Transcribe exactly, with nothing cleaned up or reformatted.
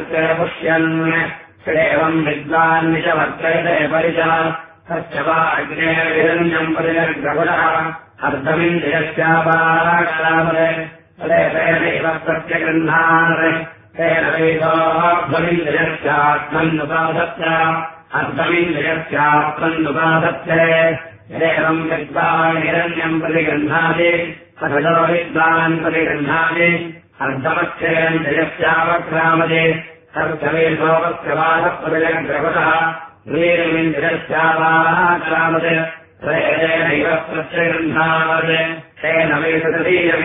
पुष्यन् एवम् विद्वान् निशवर्तयते परिचः तस्य वा अग्नेर्विरण्यम् परिनिर्ग्रहुणः अर्धमिन्द्रियस्यापाराकामरे तदेव प्रत्यगृह्णान् तेन वेदोऽध्वमिन्द्रियस्यात्मन्नुपादत्य अर्धमिन्द्रियस्यात्मन्नुपादत्ते एवम् विद्वान् हिरण्यम् प्रतिगृह्णाति तथो विद्वान् प्रतिगृह्णाति अर्धमस्येन्द्रियस्यावक्रामते तर्कवेदोपस्य वादप्रतिग्रहुणः वीरमिन्द्रियस्यावाक्रामते तेनैव प्रत्यगृह्णात् तेन वेदतदीय